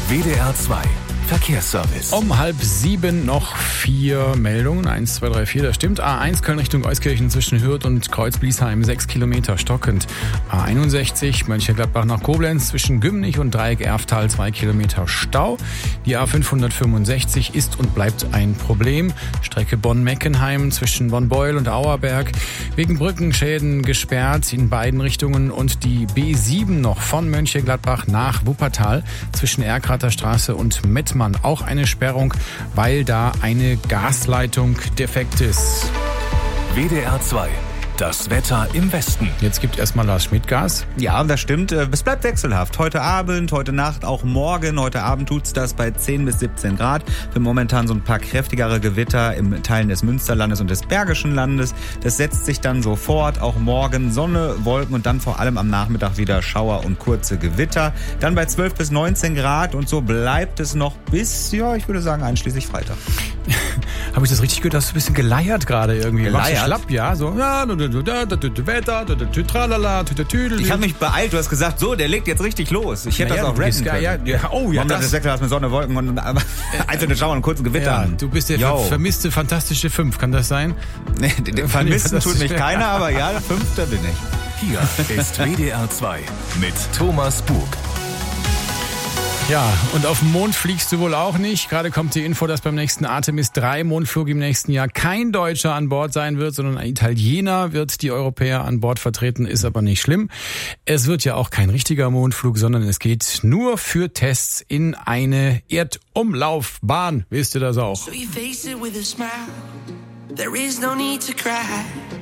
WDR 2 Verkehrsservice. Um 6:30 noch 4 Meldungen. 1, 2, 3, 4, das stimmt. A1 Köln Richtung Euskirchen zwischen Hürth und Kreuz-Bliesheim 6 Kilometer stockend. A61 Mönchengladbach nach Koblenz zwischen Gümnich und Dreieck Erftal 2 Kilometer Stau. Die A565 ist und bleibt ein Problem. Strecke Bonn-Meckenheim zwischen Bonn-Beuel und Auerberg wegen Brückenschäden gesperrt in beiden Richtungen. Und die B7 noch von Mönchengladbach nach Wuppertal zwischen Erkrater Straße und Mettmann. Auch eine Sperrung, weil da eine Gasleitung defekt ist. WDR 2. Das Wetter im Westen. Jetzt gibt erstmal Lars Schmidt Gas. Ja, das stimmt. Es bleibt wechselhaft. Heute Abend, heute Nacht, auch morgen. Heute Abend tut's das bei 10 bis 17 Grad. Für momentan so ein paar kräftigere Gewitter im Teilen des Münsterlandes und des Bergischen Landes. Das setzt sich dann so fort. Auch morgen Sonne, Wolken und dann vor allem am Nachmittag wieder Schauer und kurze Gewitter. Dann bei 12 bis 19 Grad und so bleibt es noch bis, ja, ich würde sagen, einschließlich Freitag. Habe ich das richtig gehört? Hast du ein bisschen geleiert gerade irgendwie? Geleiert? Machst du schlapp, ja? So, ja, tralala, tüdel. Ich habe mich beeilt. Du hast gesagt, so, der legt jetzt richtig los. Ich hätte das auch rappen können. Oh ja, das Sektor hast mit Sonne, Wolken und einzelne Schauer und kurzen Gewittern. Ja, du bist der vermisste fantastische 5, kann das sein? Nee, den vermissen tut mich keiner, aber ja, 5. bin ich. Hier ist WDR 2 mit Thomas Bug. Ja, und auf den Mond fliegst du wohl auch nicht. Gerade kommt die Info, dass beim nächsten Artemis 3 Mondflug im nächsten Jahr kein Deutscher an Bord sein wird, sondern ein Italiener wird die Europäer an Bord vertreten, ist aber nicht schlimm. Es wird ja auch kein richtiger Mondflug, sondern es geht nur für Tests in eine Erdumlaufbahn. Wisst ihr das auch? So you face it with a smile. There is no need to cry.